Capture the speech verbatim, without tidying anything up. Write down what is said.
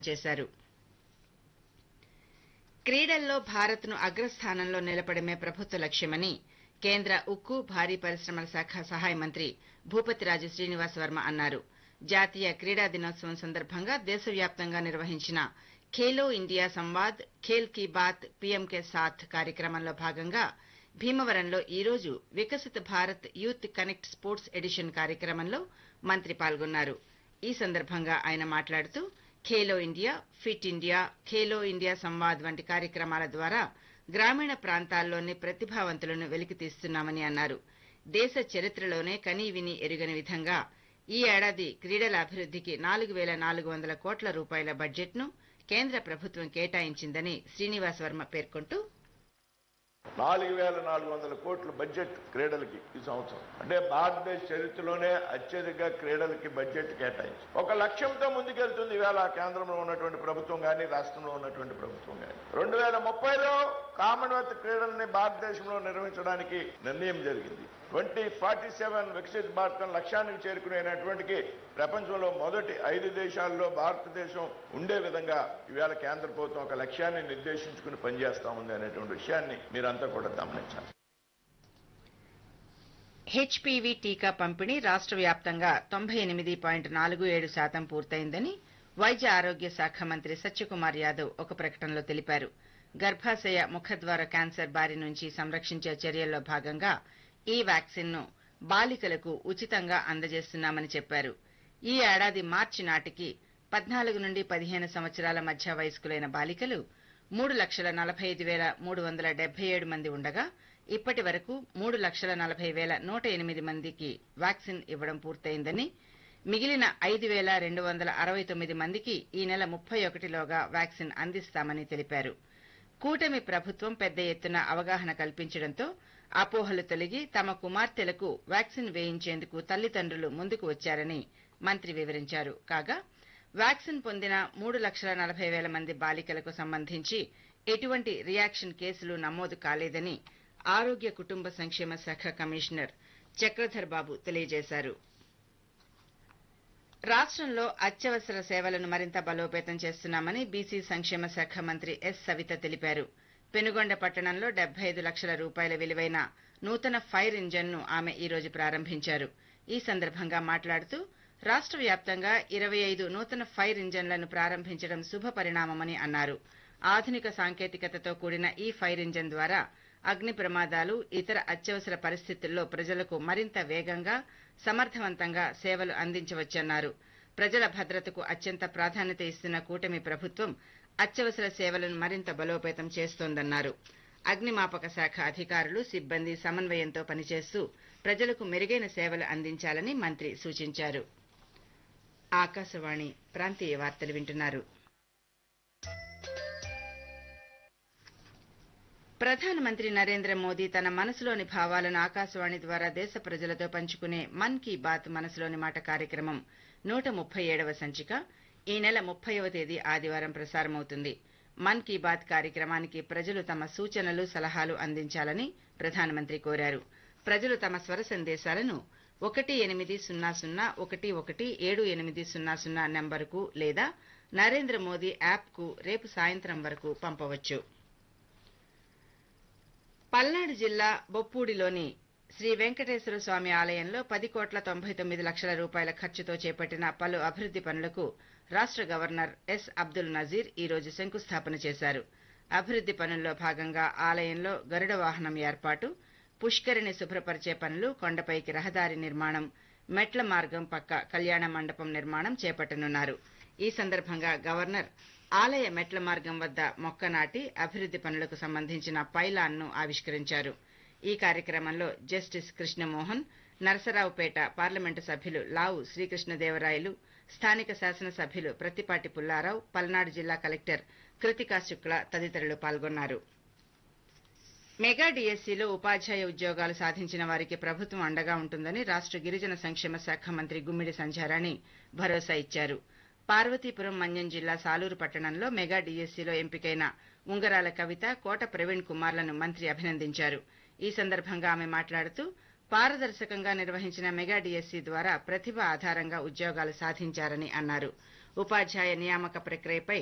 చేశారు. క్రీడల్లో భారత్ను అగ్రస్థానంలో నిలపడమే ప్రభుత్వ లక్ష్యమని కేంద్ర ఉక్కు భారీ పరిశ్రమల శాఖ సహాయ మంత్రి భూపతిరాజు శ్రీనివాస్ వర్మ అన్నారు. జాతీయ క్రీడా దినోత్సవం సందర్భంగా దేశవ్యాప్తంగా నిర్వహించిన ఖేలో ఇండియా సంవాద్ ఖేల్ కీ బాత్ పీఎం కే సాథ్ కార్యక్రమంలో భాగంగా భీమవరంలో ఈ రోజు వికసిత Bharat youth connect sports edition కార్యక్రమంలో మంత్రి పాల్గొన్నారు. ఈ సందర్భంగా ఆయన మాట్లాడుతూ Khelo India, fit India, Khelo India Samvad వంటి కార్యక్రమాల ద్వారా గ్రామీణ ప్రాంతాల్లోని ప్రతిభావంతులను వెలికితీస్తున్నామని అన్నారు. దేశ చరిత్రలోనే కనీవిని ఎరుగని విధంగా ఈ ఏడాది క్రీడల అభివృద్ధికి నాలుగు వేల నాలుగు వందల కోట్ల రూపాయల బడ్జెట్ను కేంద్ర ప్రభుత్వం కేటాయించిందని శ్రీనివాస్ వర్మ పేర్కొంటూ నాలుగు వేల నాలుగు వందల కోట్ల బడ్జెట్ క్రీడలకి ఈ సంవత్సరం అంటే భారతదేశ చరిత్రలోనే అత్యధిక క్రీడలకి బడ్జెట్ కేటాయించి ఒక లక్ష్యంతో ముందుకెళ్తుంది ఈవేళ కేంద్రంలో ఉన్నటువంటి ప్రభుత్వం కానీ రాష్ట్రంలో ఉన్నటువంటి ప్రభుత్వం కానీ. రెండు వేల ముప్పైలో కామన్వెల్త్ క్రీడల్ని భారతదేశంలో నిర్వహించడానికి నిర్ణయం జరిగింది. ట్వంటీ ఫార్టీ సెవెన్ వికసిత్ భారతం లక్ష్యానికి చేరుకునేటటువంటి ప్రపంచంలో మొదటి ఐదు దేశాల్లో భారతదేశం ఉండే విధంగా ఈవేళ కేంద్ర ప్రభుత్వం ఒక లక్ష్యాన్ని నిర్దేశించుకుని పనిచేస్తా ఉంది అనేటువంటి విషయాన్ని మీరంతా కూడా గమనించాలి. హెచ్పీవీ టీకా పంపిణీ రాష్ట్ర వ్యాప్తంగా తొంభై ఎనిమిది పాయింట్ నాలుగు ఏడు శాతం పూర్తయిందని వైద్య ఆరోగ్య శాఖ మంత్రి సత్యకుమార్ యాదవ్ ఒక ప్రకటనలో తెలిపారు. గర్భాశయ ముఖద్వార క్యాన్సర్ బారి నుంచి సంరక్షించే చర్యల్లో భాగంగా ఈ వ్యాక్సిన్ను బాలికలకు ఉచితంగా అందజేస్తున్నామని చెప్పారు. ఈ ఏడాది మార్చి నాటికి పద్నాలుగు నుండి పదిహేను సంవత్సరాల మధ్య వయస్కులైన బాలికలు మూడు లక్షల నలభై ఐదు వేల మూడు వందల డెబ్బై ఏడు మంది ఉండగా ఇప్పటి వరకు మూడు లక్షల నలభై వేల నూట ఎనిమిది మందికి వ్యాక్సిన్ ఇవ్వడం పూర్తయిందని, మిగిలిన ఐదు వేల రెండు వందల అరవై తొమ్మిది మందికి ఈ నెల ముప్పై ఒకటిలోగా వ్యాక్సిన్ అందిస్తామని తెలిపారు. కూటమి ప్రభుత్వం పెద్ద ఎత్తున అవగాహన కల్పించడంతో అపోహలు తొలగి తమ కుమార్తెలకు వ్యాక్సిన్ వేయించేందుకు తల్లిదండ్రులు ముందుకు వచ్చారని మంత్రి వివరించారు. కాగా వ్యాక్సిన్ పొందిన మూడు లక్షల నలభై వేల మంది బాలికలకు సంబంధించి ఎటువంటి రియాక్షన్ కేసులు నమోదు కాలేదని ఆరోగ్య కుటుంబ సంక్షేమ శాఖ కమిషనర్ చక్రధర్ బాబు తెలియజేశారు. రాష్ట్రంలో అత్యవసర సేవలను మరింత బలోపేతం చేస్తున్నామని బీసీ సంక్షేమ శాఖ మంత్రి ఎస్ సవిత తెలిపారు. పెనుగొండ పట్టణంలో డెబ్బై ఐదు లక్షల రూపాయల విలువైన నూతన ఫైర్ ఇంజన్ను ఆమె ఈ రోజు ప్రారంభించారు. ఈ సందర్భంగా మాట్లాడుతూ రాష్ట్ర వ్యాప్తంగా ఇరవై ఐదు నూతన ఫైర్ ఇంజన్లను ప్రారంభించడం శుభ పరిణామమని అన్నారు. ఆధునిక సాంకేతికతతో కూడిన ఈ ఫైర్ ఇంజన్ ద్వారా అగ్ని ప్రమాదాలు, ఇతర అత్యవసర పరిస్థితుల్లో ప్రజలకు మరింత వేగంగా, సమర్థవంతంగా సేవలు అందించవచ్చన్నారు. ప్రజల భద్రతకు అత్యంత ప్రాధాన్యత ఇస్తున్న కూటమి ప్రభుత్వం అత్యవసర సేవలను మరింత బలోపేతం చేస్తోందన్నారు. అగ్నిమాపక శాఖ అధికారులు, సిబ్బంది సమన్వయంతో పనిచేస్తూ ప్రజలకు మెరుగైన సేవలు అందించాలని మంత్రి సూచించారు. ఆకాశవాణి ప్రాంతీయ వార్తలు వింటున్నారు. ప్రధానమంత్రి నరేంద్ర మోదీ తన మనసులోని భావాలను ఆకాశవాణి ద్వారా దేశ ప్రజలతో పంచుకునే మన్ కీ బాత్ మనసులోని మాట కార్యక్రమం నూట ముప్పై ఏడవ సంచిక ఈ నెల ముప్పైవ తేదీ ఆదివారం ప్రసారమవుతుంది. మన్ కీ బాత్ కార్యక్రమానికి ప్రజలు తమ సూచనలు, సలహాలు అందించాలని ప్రధానమంత్రి కోరారు. ప్రజలు తమ స్వర సందేశాలను ఒకటి ఎనిమిది సున్నా సున్నా ఒకటి ఒకటి ఏడు ఎనిమిది సున్నా సున్నా నెంబరుకు లేదా నరేంద్ర మోదీ యాప్కు రేపు సాయంత్రం వరకు పంపవచ్చు. పల్నాడు జిల్లా బొప్పూడిలోని శ్రీ వెంకటేశ్వర స్వామి ఆలయంలో పది కోట్ల తొంభై తొమ్మిది లక్షల రూపాయల ఖర్చుతో చేపట్టిన పలు అభివృద్ది పనులకు రాష్ట్ర గవర్నర్ ఎస్ అబ్దుల్ నజీర్ ఈ రోజు శంకుస్థాపన చేశారు. అభివృద్ది పనుల్లో భాగంగా ఆలయంలో గరుడ వాహనం ఏర్పాటు, పుష్కరిణి శుభ్రపరిచే పనులు, కొండపైకి రహదారి నిర్మాణం, మెట్ల మార్గం పక్క కళ్యాణ మండపం నిర్మాణం చేపట్టనున్నారు. ఈ సందర్భంగా గవర్నర్ ఆలయ మెట్ల మార్గం వద్ద మొక్క నాటి అభివృద్ది పనులకు సంబంధించిన పైలాన్ను ఆవిష్కరించారు. ఈ కార్యక్రమంలో జస్టిస్ కృష్ణమోహన్, నరసరావుపేట పార్లమెంటు సభ్యులు లావు శ్రీకృష్ణదేవరాయలు, స్థానిక శాసనసభ్యులు ప్రత్తిపాటి పుల్లారావు, పల్నాడు జిల్లా కలెక్టర్ కృతికా శుక్ల తదితరులు పాల్గొన్నారు. మెగా డీఎస్సీలో ఉపాధ్యాయ ఉద్యోగాలు సాధించిన వారికి ప్రభుత్వం అండగా ఉంటుందని రాష్ట్ర గిరిజన సంక్షేమ శాఖ మంత్రి గుమ్మిడి సంధ్యారాణి భరోసా ఇచ్చారు. పార్వతీపురం మన్యం జిల్లా సాలూరు పట్టణంలో మెగా డీఎస్సీలో ఎంపికైన ఉంగరాల కవిత, కోట ప్రవీణ్ కుమార్లను మంత్రి అభినందించారు. ఈ సందర్భంగా ఆమె మాట్లాడుతూ పారదర్శకంగా నిర్వహించిన మెగా డీఎస్సీ ద్వారా ప్రతిభ ఆధారంగా ఉద్యోగాలు సాధించారని అన్నారు. ఉపాధ్యాయ నియామక ప్రక్రియపై